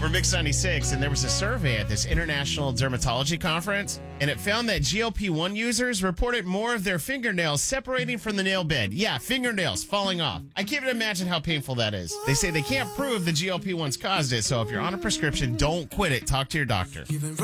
We're Mix 96, and there was a survey at this international dermatology conference, and it found that GLP-1 users reported more of their fingernails separating from the nail bed. Yeah, fingernails falling off. I can't even imagine how painful that is. They say they can't prove the GLP-1s caused it, so if you're on a prescription, don't quit it. Talk to your doctor.